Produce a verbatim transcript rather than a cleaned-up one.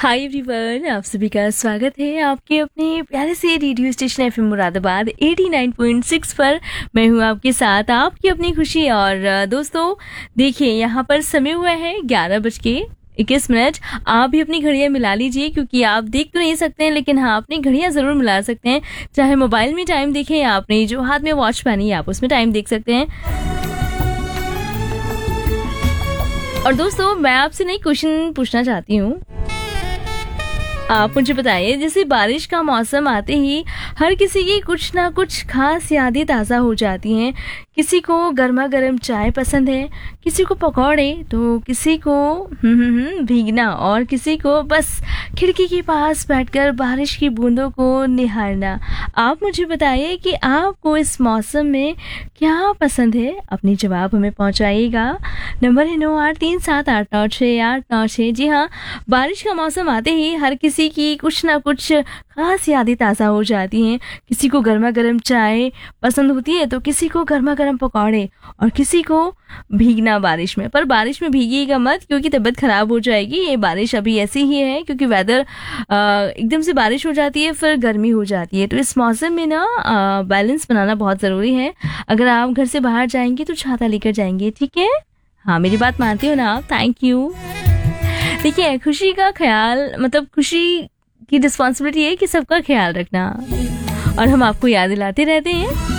Hi everyone, आप सभी का स्वागत है आपके अपने प्यारे से रेडियो स्टेशन एफएम मुरादाबाद नवासी पॉइंट सिक्स पर। मैं हूं आपके साथ, आपकी अपनी खुशी। और अ, दोस्तों देखिए, यहाँ पर समय हुआ है ग्यारह बज के इक्कीस मिनट। आप भी अपनी घड़ियां मिला लीजिए, क्योंकि आप देख तो नहीं सकते हैं, लेकिन हाँ, अपनी घड़ियां जरूर मिला सकते हैं। चाहे मोबाइल में टाइम देखें या आपने जो हाथ में वॉच पहनी है आप उसमें टाइम देख सकते हैं। और दोस्तों, मैं आपसे नई क्वेश्चन पूछना चाहती हूँ। आप मुझे बताइए, जैसे बारिश का मौसम आते ही हर किसी की कुछ ना कुछ खास यादें ताज़ा हो जाती हैं। किसी को गर्मा गर्म चाय पसंद है, किसी को पकौड़े, तो किसी को हम्म हम्म भीगना, और किसी को बस खिड़की के पास बैठकर बारिश की बूंदों को निहारना। आप मुझे बताइए कि आपको इस मौसम में क्या पसंद है। अपनी जवाब हमें पहुंचाइएगा। नंबर है नौ आठ तीन सात आठ नौ छः आठ नौ छः। जी हाँ, बारिश का मौसम आते ही हर किसी की कुछ ना कुछ खास यादें ताज़ा हो जाती हैं। किसी को गर्मा गर्म चाय पसंद होती है, तो किसी को गर्मा गर्म पकौड़े, और किसी को भीगना बारिश में। पर बारिश में भीगिएगा मत, क्योंकि तबीयत खराब हो जाएगी। ये बारिश अभी ऐसी ही है, क्योंकि वेदर एकदम से बारिश हो जाती है, फिर गर्मी हो जाती है। तो इस मौसम में ना बैलेंस बनाना बहुत ज़रूरी है। अगर आप घर से बाहर जाएंगे तो छाता लेकर जाएंगे, ठीक है? हाँ, मेरी बात मानते हो ना आप? Thank you. देखिए, खुशी का ख्याल, मतलब खुशी की रिस्पॉन्सिबिलिटी है कि सबका ख्याल रखना, और हम आपको याद दिलाते रहते हैं।